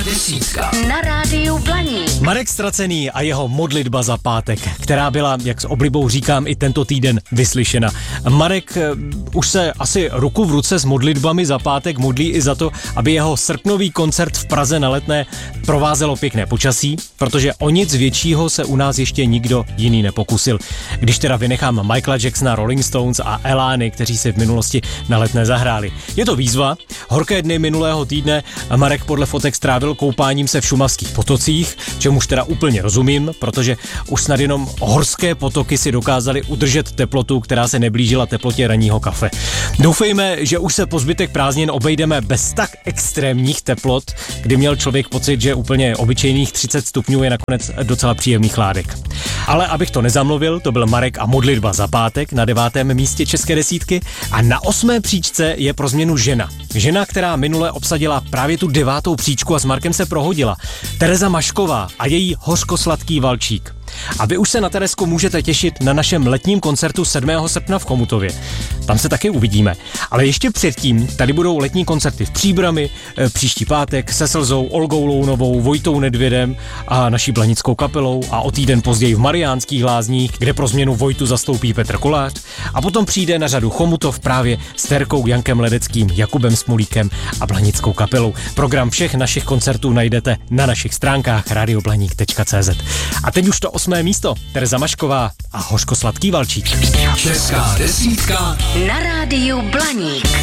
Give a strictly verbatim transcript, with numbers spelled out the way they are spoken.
desítka na rádiu Blaník. Marek Ztracený a jeho modlitba za pátek, která byla, jak s oblibou říkám, i tento týden vyslyšena. Marek už se asi ruku v ruce s modlitbami za pátek modlí i za to, aby jeho srpnový koncert v Praze na Letné provázelo pěkné počasí, protože o nic většího se u nás ještě nikdo jiný nepokusil. Když teda vynechám Michaela Jacksona, Rolling Stones a Elány, kteří si v minulosti na Letné zahráli. Je to výzva. Horké dny minulého týdne Marek podle fotek strávil koupáním se v šumavských potocích, čemuž teda úplně rozumím, protože už snad jenom horské potoky si dokázaly udržet teplotu, která se neblížila teplotě ranního kafe. Doufejme, že už se po zbytek prázdnin obejdeme bez tak extrémních teplot, kdy měl člověk pocit, že úplně obyčejných třicet stupňů je nakonec docela příjemný chládek. Ale abych to nezamluvil, to byl Marek a modlitba za pátek na devátém místě české desítky a na osmé příčce je pro změnu žena. Žena, která minule obsadila právě tu devátou příčku a s Markem se prohodila. Tereza Mašková a její Hořkosladký valčík. A vy už se na Terezku můžete těšit na našem letním koncertu sedmého srpna v Chomutově. Tam se taky uvidíme. Ale ještě předtím tady budou letní koncerty v Příbrami, příští pátek se Slzou, Olgou Lounovou, Vojtou Nedvědem a naší blanickou kapelou a o týden později v Mariánských Lázních, kde pro změnu Vojtu zastoupí Petr Kolář. A potom přijde na řadu Chomutov právě s Terkou, Jankem Ledeckým, Jakubem Smolíkem a blanickou kapelou. Program všech našich koncertů najdete na našich stránkách radioblaník tečka cé zet. A teď už to osmé místo. Tereza Mašková a Hořkosladký valčík. Česká desítka na rádiu Blaník.